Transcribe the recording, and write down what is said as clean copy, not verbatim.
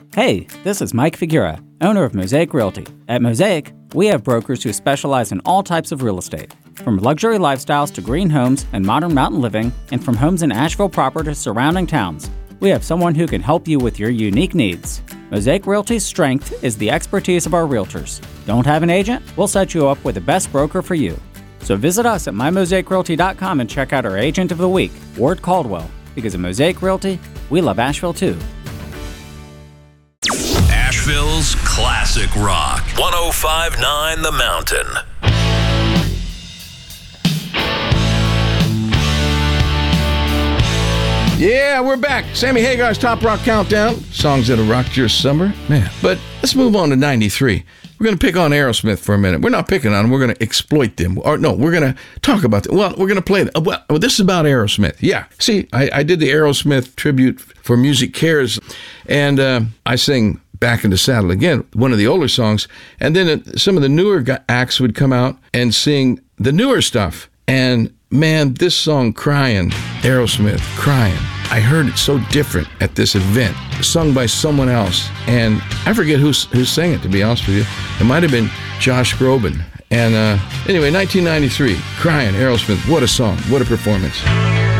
Hey, this is Mike Figura, owner of Mosaic Realty. At Mosaic, we have brokers who specialize in all types of real estate, from luxury lifestyles to green homes and modern mountain living, and from homes in Asheville proper to surrounding towns. We have someone who can help you with your unique needs. Mosaic Realty's strength is the expertise of our realtors. Don't have an agent? We'll set you up with the best broker for you. So visit us at mymosaicrealty.com and check out our agent of the week, Ward Caldwell. Because at Mosaic Realty, we love Asheville too. Asheville's classic rock. 105.9 The Mountain. Yeah, we're back. Sammy Hagar's Top Rock Countdown. Songs that have rocked your summer. Man, but let's move on to 93. We're going to pick on Aerosmith for a minute. We're not picking on them. We're going to exploit them. Or no, we're going to talk about them. Well, we're going to play them. Well, this is about Aerosmith. Yeah. See, I did the Aerosmith tribute for Music Cares, and I sing Back in the Saddle again, one of the older songs. And then some of the newer acts would come out and sing the newer stuff. And man, this song, Crying, Aerosmith, Crying, I heard it so different at this event, sung by someone else. And I forget who sang it, to be honest with you. It might have been Josh Groban. And anyway, 1993, Crying, Aerosmith, what a song, what a performance.